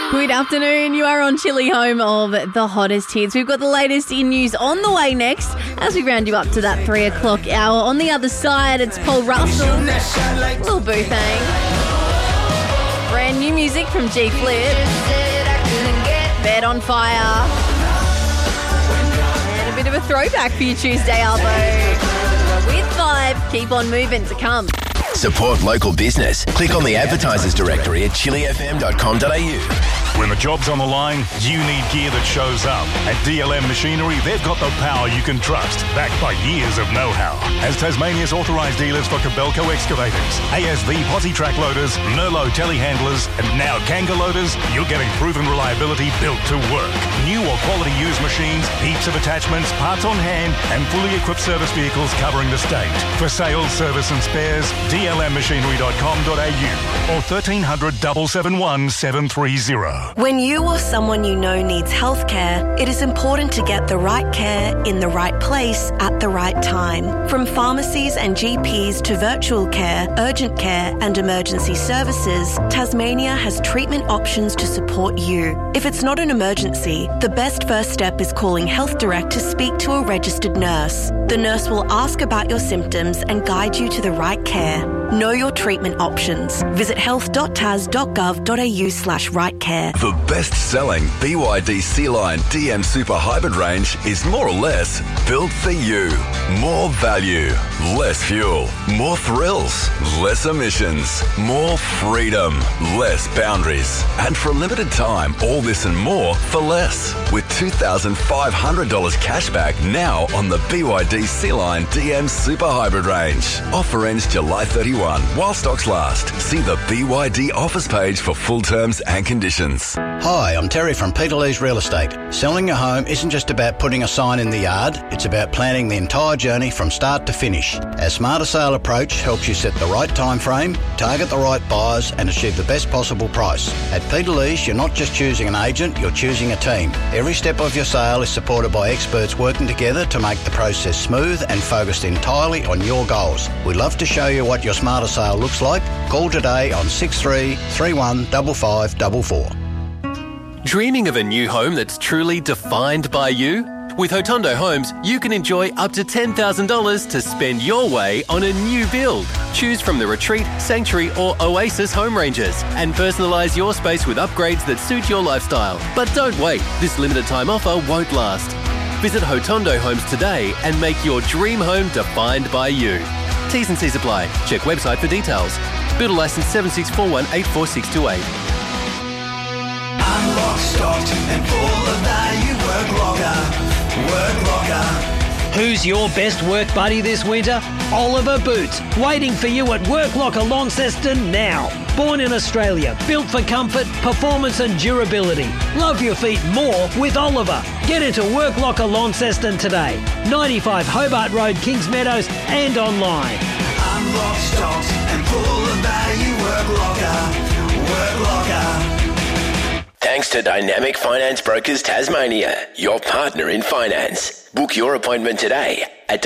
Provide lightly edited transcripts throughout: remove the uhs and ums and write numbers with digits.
Good afternoon. You are on Chilli, home of the hottest hits. We've got the latest in news on the way next as we round you up to that 3 o'clock hour. On the other side, it's Paul Russell, Lil Boothang. Brand new music from G Flip. Bed on Fire. And a bit of a throwback for your Tuesday, Arvo. With Vibe, keep on moving to come. Support local business. Click on the advertisers directory at chillifm.com.au. When the job's on the line, you need gear that shows up. At DLM Machinery, they've got the power you can trust, backed by years of know-how. As Tasmania's authorised dealers for Kobelco excavators, ASV posi track loaders, Nerlo telehandlers, and now Kanga loaders, you're getting proven reliability built to work. New or quality used machines, heaps of attachments, parts on hand, and fully equipped service vehicles covering the state. For sales, service and spares, dlmmachinery.com.au or 1300 771 730. When you or someone you know needs healthcare, it is important to get the right care in the right place at the right time. From pharmacies and GPs to virtual care, urgent care and emergency services, Tasmania has treatment options to support you. If it's not an emergency, the best first step is calling Health Direct to speak to a registered nurse. The nurse will ask about your symptoms and guide you to the right care. Know your treatment options. Visit health.tas.gov.au/right care. The best-selling BYD Sea-Line DM Super Hybrid range is more or less built for you. More value, less fuel, more thrills, less emissions, more freedom, less boundaries. And for a limited time, all this and more for less. With $2,500 cashback now on the BYD Sea-Line DM Super Hybrid range. Offer ends July 31 while stocks last. See the BYD offers page for full terms and conditions. Hi, I'm Terry from Peter Lee's Real Estate. Selling your home isn't just about putting a sign in the yard, it's about planning the entire journey from start to finish. Our Smarter Sale approach helps you set the right time frame, target the right buyers and achieve the best possible price. At Peter Lee's, you're not just choosing an agent, you're choosing a team. Every step of your sale is supported by experts working together to make the process smooth and focused entirely on your goals. We'd love to show you what your Smarter Sale looks like. Call today on 6331 5544. Dreaming of a new home that's truly defined by you? With Hotondo Homes, you can enjoy up to $10,000 to spend your way on a new build. Choose from the Retreat, Sanctuary or Oasis home ranges and personalise your space with upgrades that suit your lifestyle. But don't wait, this limited time offer won't last. Visit Hotondo Homes today and make your dream home defined by you. T's and C's apply. Check website for details. Builder licence 7641844628. Unlock, stocked and full of value. Work longer. Work longer. Who's your best work buddy this winter? Oliver Boots, waiting for you at Work Locker Launceston now. Born in Australia, built for comfort, performance and durability. Love your feet more with Oliver. Get into Work Locker Launceston today. 95 Hobart Road, Kings Meadows and online. Unlock, stocked and full of value. Work locker. Work locker. Thanks to Dynamic Finance Brokers Tasmania, your partner in finance. Book your appointment today at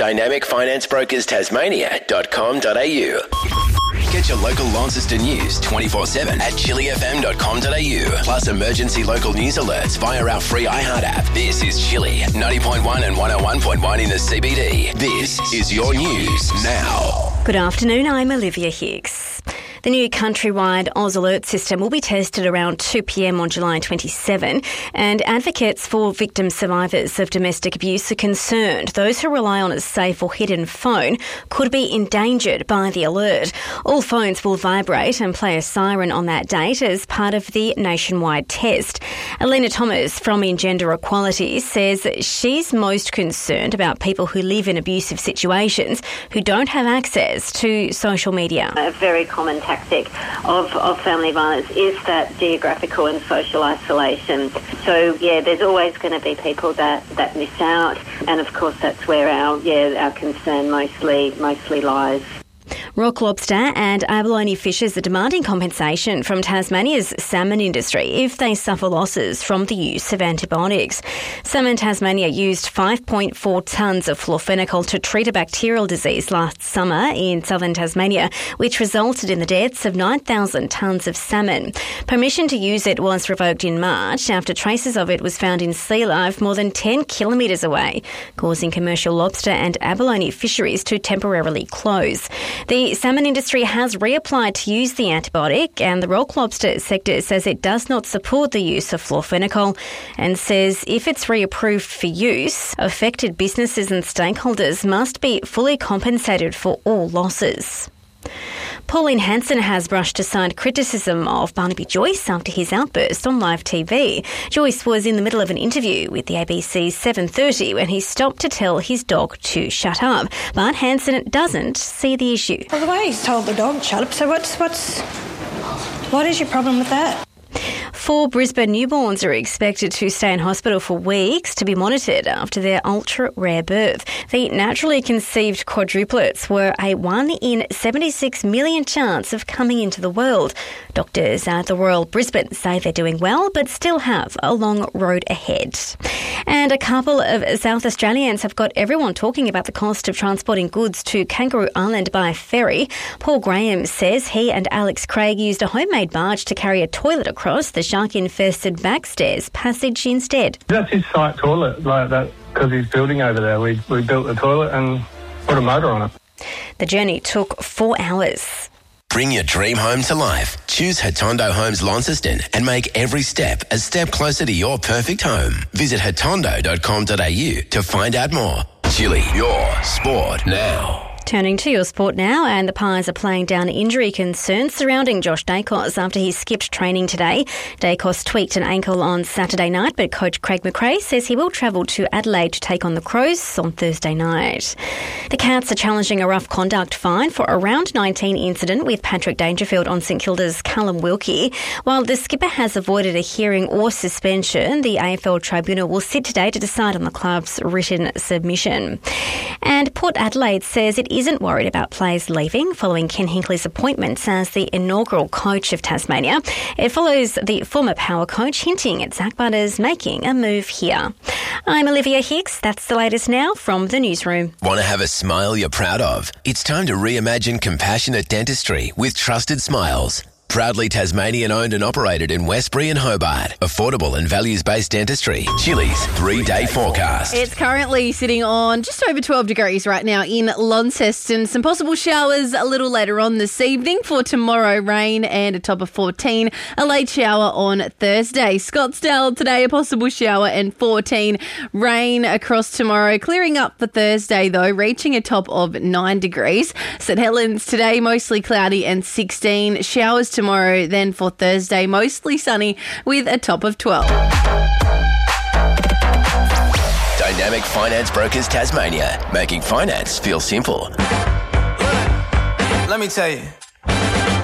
dynamicfinancebrokers.tasmania.com.au. Get your local Launceston news 24/7 at chillifm.com.au. Plus emergency local news alerts via our free iHeart app. This is Chilli, 90.1 and 101.1 in the CBD. This is your news now. Good afternoon, I'm Olivia Hicks. The new countrywide Oz Alert system will be tested around 2 p.m. on July 27, and advocates for victim survivors of domestic abuse are concerned those who rely on a safe or hidden phone could be endangered by the alert. All phones will vibrate and play a siren on that date as part of the nationwide test. Alina Thomas from Engender Equality says she's most concerned about people who live in abusive situations who don't have access to social media. A very common tactic of family violence is that geographical and social isolation. So, there's always going to be people that miss out, and of course that's where our concern mostly lies. Rock lobster and abalone fishers are demanding compensation from Tasmania's salmon industry if they suffer losses from the use of antibiotics. Salmon Tasmania used 5.4 tonnes of florfenicol to treat a bacterial disease last summer in southern Tasmania, which resulted in the deaths of 9,000 tonnes of salmon. Permission to use it was revoked in March after traces of it was found in sea life more than 10 kilometres away, causing commercial lobster and abalone fisheries to temporarily close. The salmon industry has reapplied to use the antibiotic, and the rock lobster sector says it does not support the use of florfenicol and says if it's reapproved for use, affected businesses and stakeholders must be fully compensated for all losses. Pauline Hanson has brushed aside criticism of Barnaby Joyce after his outburst on live TV. Joyce was in the middle of an interview with the ABC's 7:30 when he stopped to tell his dog to shut up. But Hanson doesn't see the issue. Well, the way he's told the dog shut up, so what is your problem with that? 4 Brisbane newborns are expected to stay in hospital for weeks to be monitored after their ultra-rare birth. The naturally conceived quadruplets were a 1 in 76 million chance of coming into the world. Doctors at the Royal Brisbane say they're doing well, but still have a long road ahead. And a couple of South Australians have got everyone talking about the cost of transporting goods to Kangaroo Island by ferry. Paul Graham says he and Alex Craig used a homemade barge to carry a toilet across the shark-infested backstairs passage instead. That's his site toilet, like that, because he's building over there. We built the toilet and put a motor on it. The journey took 4 hours. Bring your dream home to life. Choose Hotondo Homes Launceston and make every step a step closer to your perfect home. Visit hotondo.com.au to find out more. Chili, your sport now. Turning to your sport now, and the Pies are playing down injury concerns surrounding Josh Dacos after he skipped training today. Dacos tweaked an ankle on Saturday night, but coach Craig McRae says he will travel to Adelaide to take on the Crows on Thursday night. The Cats are challenging a rough conduct fine for a round 19 incident with Patrick Dangerfield on St Kilda's Callum Wilkie. While the skipper has avoided a hearing or suspension, the AFL Tribunal will sit today to decide on the club's written submission. And Port Adelaide says it isn't worried about players leaving following Ken Hinkley's appointment as the inaugural coach of Tasmania. It follows the former Power coach hinting at Zach Butters making a move here. I'm Olivia Hicks. That's the latest now from the newsroom. Want to have a smile you're proud of? It's time to reimagine compassionate dentistry with Trusted Smiles. Proudly Tasmanian-owned and operated in Westbury and Hobart. Affordable and values-based dentistry. Chili's 3-day forecast. It's currently sitting on just over 12 degrees right now in Launceston. Some possible showers a little later on this evening. For tomorrow, rain and a top of 14. A late shower on Thursday. Scottsdale today, a possible shower and 14. Rain across tomorrow. Clearing up for Thursday though, reaching a top of 9 degrees. St Helens today, mostly cloudy and 16. Showers tomorrow, then for Thursday, mostly sunny with a top of 12. Dynamic Finance Brokers Tasmania, making finance feel simple. Let me tell you.